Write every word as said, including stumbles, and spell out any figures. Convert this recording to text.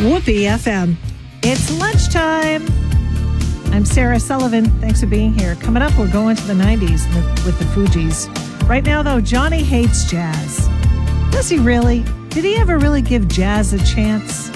Whoopee F M. It's lunchtime. I'm Sarah Sullivan. Thanks for being here. Coming up, we're going to the nineties with the Fugees. Right now, though, Johnny hates jazz. Does he really? Did he ever really give jazz a chance?